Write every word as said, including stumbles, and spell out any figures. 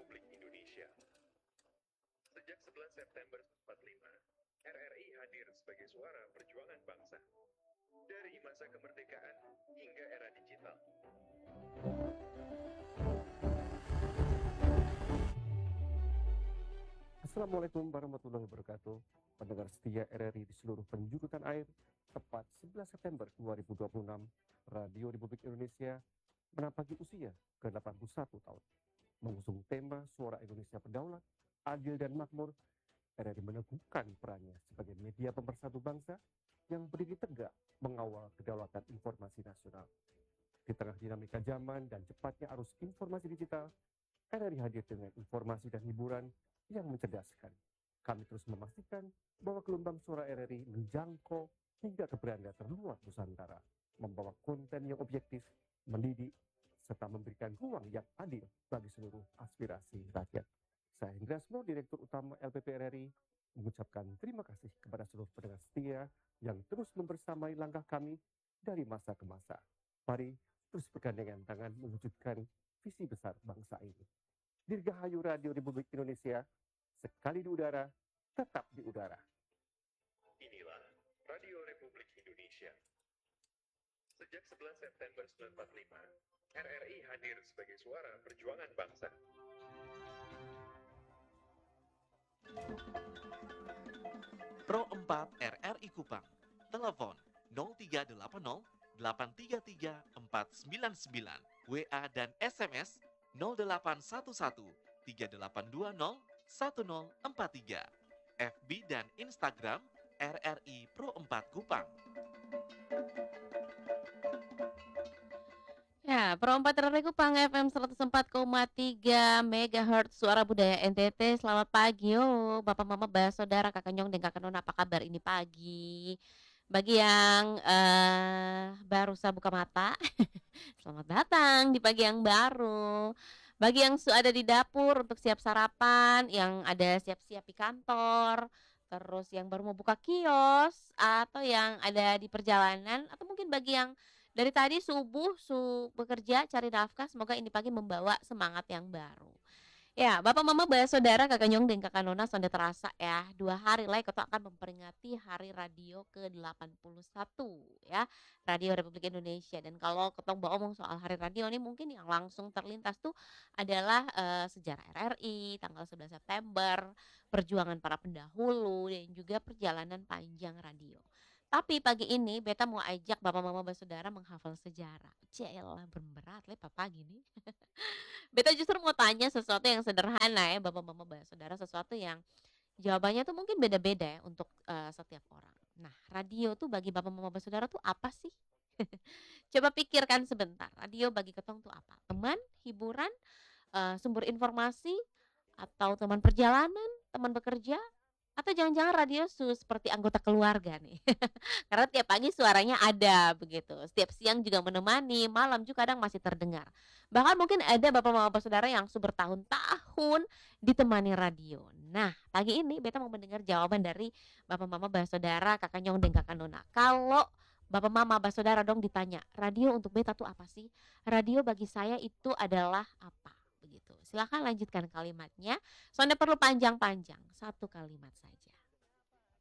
Republik Indonesia. Sejak sebelas September empat puluh lima, R R I hadir sebagai suara perjuangan bangsa. Dari masa kemerdekaan hingga era digital. Assalamualaikum warahmatullahi wabarakatuh. Pendengar setia R R I di seluruh penjuru tanah air, tepat sebelas September dua ribu dua puluh enam, Radio Republik Indonesia menapaki usia ke delapan puluh satu tahun. Mengusung tema Suara Indonesia Berdaulat, Adil dan Makmur, R R I meneguhkan perannya sebagai media pemersatu bangsa yang berdiri tegak mengawal kedaulatan informasi nasional. Di tengah dinamika zaman dan cepatnya arus informasi digital, R R I hadir dengan informasi dan hiburan yang mencerdaskan. Kami terus memastikan bahwa gelombang suara R R I menjangkau hingga ke beranda terluar Nusantara, membawa konten yang objektif, mendidik, serta memberikan ruang yang adil bagi seluruh aspirasi rakyat. Saya Hendra Smo, Direktur Utama L P P R R I, mengucapkan terima kasih kepada seluruh pendengar setia yang terus membersamai langkah kami dari masa ke masa. Mari terus bergandengan tangan mewujudkan visi besar bangsa ini. Dirgahayu Radio Republik Indonesia, sekali di udara, tetap di udara. Inilah Radio Republik Indonesia. Sejak sebelas September seribu sembilan ratus empat puluh lima, R R I hadir sebagai suara perjuangan bangsa. Pro empat R R I Kupang. Telepon nol tiga delapan nol delapan tiga tiga empat sembilan sembilan. W A dan S M S nol delapan satu satu tiga delapan dua nol satu nol empat tiga. F B dan Instagram R R I Pro empat Kupang. Ya, Pro empat R R I Kupang F M seratus empat koma tiga megahertz Suara Budaya N T T. Selamat pagi yo, Bapak Mama, Bah, Saudara, Kakak Nyong dan Kakak Nona, apa kabar ini pagi? Bagi yang uh, baru saya buka mata, selamat datang di pagi yang baru. Bagi yang sudah ada di dapur untuk siap sarapan, yang ada siap-siap di kantor, terus yang baru mau buka kios, atau yang ada di perjalanan, atau mungkin bagi yang dari tadi subuh su bekerja cari nafkah, semoga ini pagi membawa semangat yang baru. Ya, Bapak Mama, Bah, Saudara, Kakak Nyong dan Kakak Nona, sudah terasa ya, dua hari lagi kita akan memperingati Hari Radio ke delapan puluh satu ya, Radio Republik Indonesia. Dan kalau ketong bawa omong soal Hari Radio ini, mungkin yang langsung terlintas tuh adalah uh, sejarah R R I, tanggal sebelas September, perjuangan para pendahulu, dan juga perjalanan panjang radio. Tapi pagi ini beta mau ajak Bapak Mama, Bah, Saudara menghafal sejarah. Celah berberat le pagi nih. Beta justru mau tanya sesuatu yang sederhana ya Bapak Mama, Bah, Saudara, sesuatu yang jawabannya tuh mungkin beda-beda ya untuk uh, setiap orang. Nah, radio tuh bagi Bapak Mama, Bah, Saudara tuh apa sih? Coba pikirkan sebentar. Radio bagi ketong tuh apa? Teman, hiburan, uh, sumber informasi, atau teman perjalanan, teman bekerja, atau jangan-jangan radio su seperti anggota keluarga nih. Karena tiap pagi suaranya ada begitu. Setiap siang juga menemani, malam juga kadang masih terdengar. Bahkan mungkin ada Bapak Mama, Bapak Saudara yang su bertahun-tahun ditemani radio. Nah, pagi ini beta mau mendengar jawaban dari Bapak Mama, Bapak Saudara, Kakak Nyong dan Kakak Nona. Kalau Bapak Mama, Bapak Saudara dong ditanya, radio untuk beta tuh apa sih? Radio bagi saya itu adalah apa? Begitu. Silakan lanjutkan kalimatnya. Soalnya perlu panjang-panjang, satu kalimat saja.